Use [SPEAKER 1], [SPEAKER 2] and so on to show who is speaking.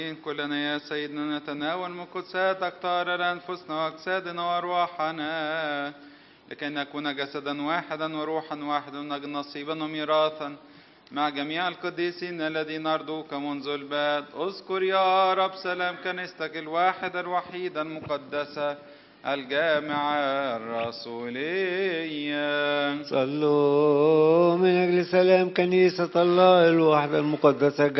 [SPEAKER 1] كلنا يا سيدنا نتناول من قدساتك طهر أنفسنا وأجسادنا وأرواحنا لكي نكون جسدا واحدا وروحا واحدا ونجد نصيبا وميراثا مع جميع القديسين الذين أرضوك منذ البدء. اذكر يا رب سلام كنيستك الواحدة الوحيدة المقدسة الجامعة الرسولية.
[SPEAKER 2] صلوا من أجل سلام كنيسة الله الواحدة المقدسة